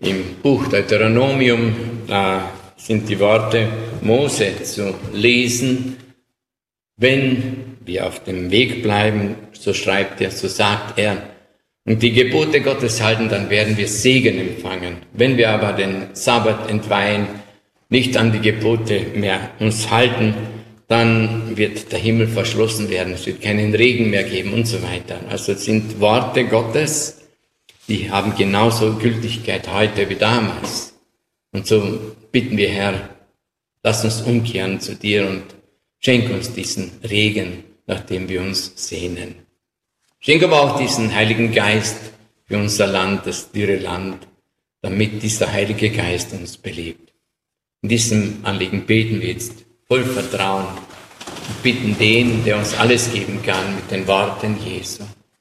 Im Buch Deuteronomium sind die Worte Mose zu lesen. Wenn wir auf dem Weg bleiben, so schreibt er, so sagt er, und die Gebote Gottes halten, dann werden wir Segen empfangen. Wenn wir aber den Sabbat entweihen, nicht an die Gebote mehr uns halten, dann wird der Himmel verschlossen werden, es wird keinen Regen mehr geben und so weiter. Also es sind Worte Gottes, die haben genauso Gültigkeit heute wie damals. Und so bitten wir, Herr, lass uns umkehren zu dir und schenk uns diesen Regen, nach dem wir uns sehnen. Schenk aber auch diesen Heiligen Geist für unser Land, das dürre Land, damit dieser Heilige Geist uns belebt. In diesem Anliegen beten wir jetzt voll Vertrauen und bitten den, der uns alles geben kann, mit den Worten Jesu.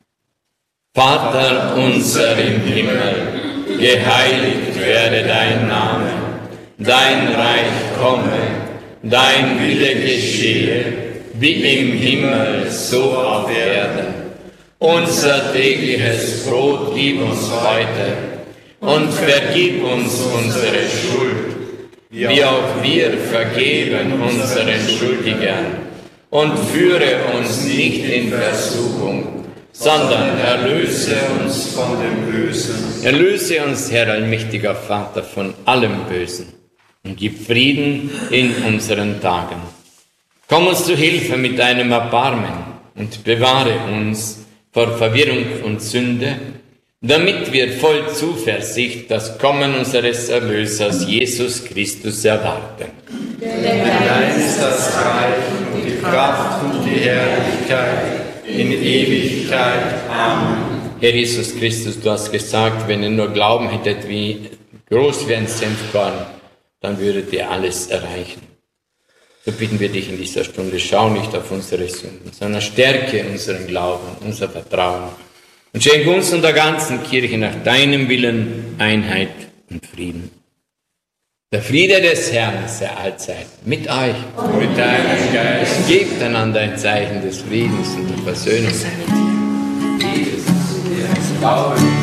Vater unser im Himmel, geheiligt werde dein Name, dein Reich komme, dein Wille geschehe, wie im Himmel, so auf Erden. Unser tägliches Brot gib uns heute und vergib uns unsere Schuld, wie auch wir vergeben unseren Schuldigern. Und führe uns nicht in Versuchung, sondern erlöse uns von dem Bösen. Erlöse uns, Herr allmächtiger Vater, von allem Bösen und gib Frieden in unseren Tagen. Komm uns zu Hilfe mit deinem Erbarmen und bewahre uns vor Verwirrung und Sünde, damit wir voll Zuversicht das Kommen unseres Erlösers Jesus Christus erwarten. Denn dein ist das Reich und die Kraft und die Herrlichkeit in Ewigkeit. Amen. Herr Jesus Christus, du hast gesagt, wenn ihr nur Glauben hättet, wie groß wie ein Senfkorn, dann würdet ihr alles erreichen. So bitten wir dich in dieser Stunde, schau nicht auf unsere Sünden, sondern stärke unseren Glauben, unser Vertrauen und schenke uns und der ganzen Kirche nach deinem Willen Einheit und Frieden. Der Friede des Herrn sei allzeit mit euch Und mit deinem Geist. Gebt einander ein Zeichen des Friedens und der Versöhnung. Glauben.